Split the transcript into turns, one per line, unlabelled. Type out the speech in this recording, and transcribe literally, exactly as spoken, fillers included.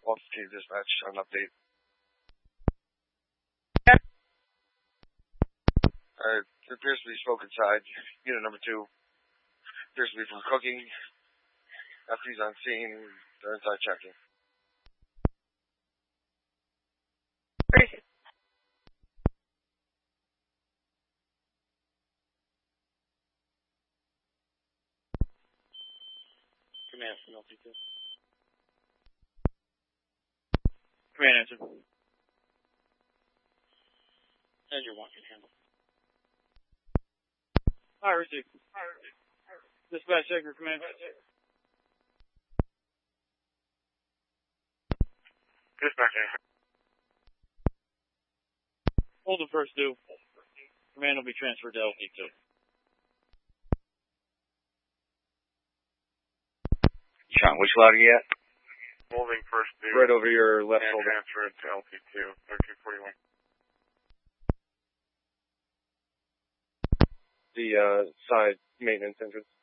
Walker Team Dispatch on an update. Alright, there appears to be smoke inside. Unit number two appears to be from cooking. After he's on scene, they're inside checking.
Command from L T two. Command answer. And your one can handle. Alright, receive. Dispatch checker, command.
Dispatch checker.
Hold the first due. Command will be transferred to L T two.
Sean, which lot are you at?
Holding first due.
Right over your left
and
shoulder.
transferred to L T two, thirteen forty-one.
The uh, side maintenance entrance.